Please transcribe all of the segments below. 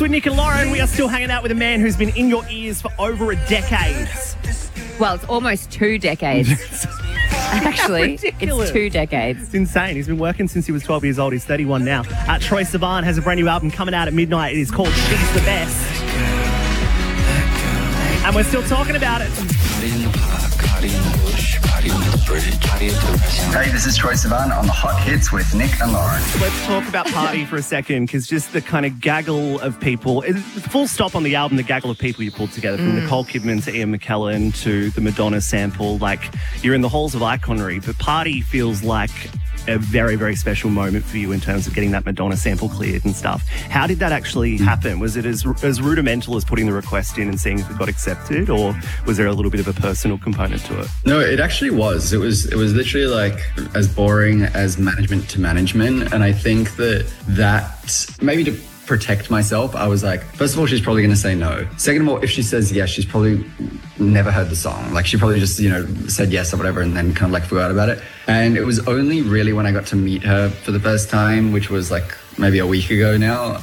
with Nick and Lauren. We are still hanging out with a man who's been in your ears for over a decade. Well, it's almost 2 decades. Actually, Ridiculous. it's 2 decades. It's insane. He's been working since he was 12 years old. He's 31 now. Troye Sivan has a brand new album coming out at midnight. It is called She's the Best. And we're still talking about it. Hey, this is Troye Sivan on the Hot Hits with Nick and Lauren. Let's talk about Party for a second, because just the kind of gaggle of people, full stop on the album, the gaggle of people you pulled together, from Nicole Kidman to Ian McKellen to the Madonna sample, like you're in the halls of iconry, but Party feels like a very, very special moment for you in terms of getting that Madonna sample cleared and stuff. How did that actually happen? Was it as rudimental as putting the request in and seeing if it got accepted, or was there a little bit of a personal component to it? No, it actually was. It was literally like as boring as management to management. And I think that maybe to protect myself, I was like, first of all, she's probably going to say no. Second of all, if she says yes, she's probably never heard the song. Like she probably just, said yes or whatever and then kind of like forgot about it. And it was only really when I got to meet her for the first time, which was like maybe a week ago now,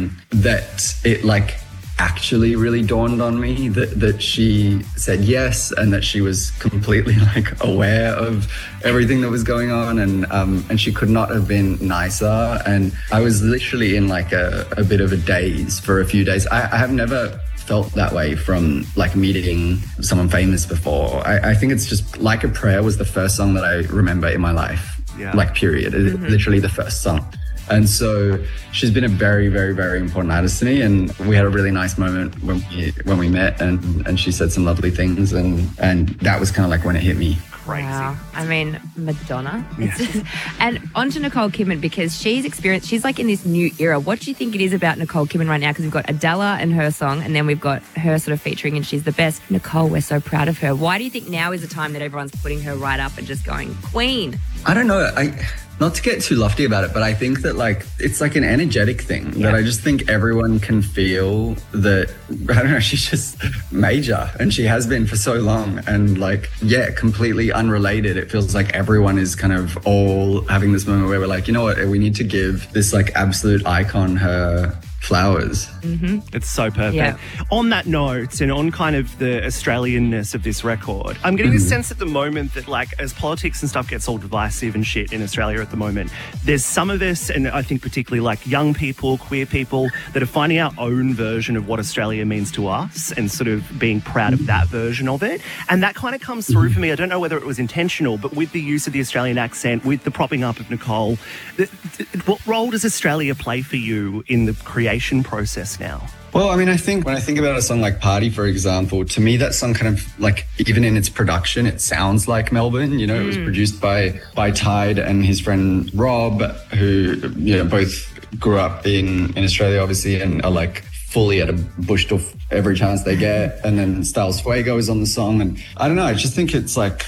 that it like actually really dawned on me that she said yes and that she was completely like aware of everything that was going on, and she could not have been nicer. And I was literally in like a bit of a daze for a few days. I have never felt that way from like meeting someone famous before. I think it's just Like a Prayer was the first song that I remember in my life, like period. Literally the first song. And so she's been a very, very, very important artist to me. And we had a really nice moment when we met, and she said some lovely things. And that was kind of like when it hit me. Crazy. Wow. I mean, Madonna. Yeah. And on to Nicole Kidman, because she's like in this new era. What do you think it is about Nicole Kidman right now? Because we've got Adela and her song, and then we've got her sort of featuring, and She's the Best. Nicole, we're so proud of her. Why do you think now is the time that everyone's putting her right up and just going, Queen? I don't know. Not to get too lofty about it, but I think that like it's like an energetic thing that I just think everyone can feel that, I don't know, she's just major, and she has been for so long, and like, completely unrelated. It feels like everyone is kind of all having this moment where we're like, you know what, we need to give this like absolute icon her flowers. It's so perfect. Yeah. On that note, and on kind of the Australianness of this record, I'm getting this sense at the moment that like as politics and stuff gets all divisive and shit in Australia at the moment, there's some of us, and I think particularly like young people, queer people, that are finding our own version of what Australia means to us and sort of being proud of that version of it. And that kind of comes through for me. I don't know whether it was intentional, but with the use of the Australian accent, with the propping up of Nicole, what role does Australia play for you in the creation process now? Well, I mean, I think when I think about a song like Party, for example, to me, that song kind of like, even in its production, it sounds like Melbourne. It was produced by Tide and his friend Rob, who, both grew up in Australia, obviously, and are like fully at a bush tuff every chance they get. And then Styles Fuego is on the song. And I don't know, I just think it's like,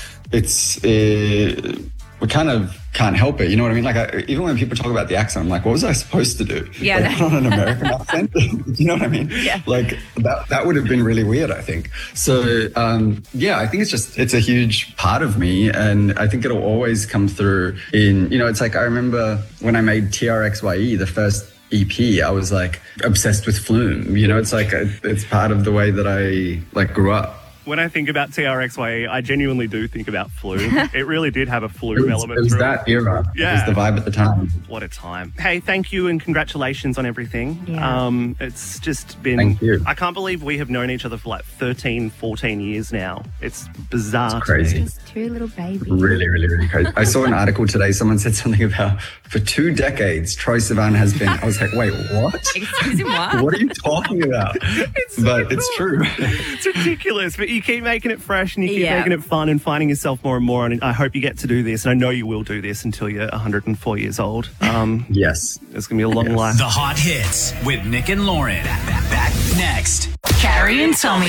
we kind of can't help it. You know what I mean? Like, even when people talk about the accent, I'm like, what was I supposed to do? Yeah. Like, put on an American accent? You know what I mean? Yeah. Like, that would have been really weird, I think. So, I think it's a huge part of me. And I think it'll always come through in, it's like, I remember when I made TRXYE, the first EP, I was like obsessed with Flume. It's like, it's part of the way that I like grew up. When I think about TRXYE, I genuinely do think about Flume. It really did have a Flume element. It was through that era. Yeah. It was the vibe at the time. What a time. Hey, thank you and congratulations on everything. Yeah. It's just been... Thank you. I can't believe we have known each other for like 13, 14 years now. It's bizarre. It's crazy. Just 2 little babies. Really, really, really crazy. I saw an article today. Someone said something about, for 2 decades, Troye Sivan has been... I was like, wait, what? Excuse me, what? What are you talking about? It's true. It's ridiculous, but you keep making it fresh and you keep making it fun and finding yourself more and more. And I hope you get to do this. And I know you will do this until you're 104 years old. Yes. It's going to be a long life. The Hot Hits with Nick and Lauren. Back next. Carrie and Tommy.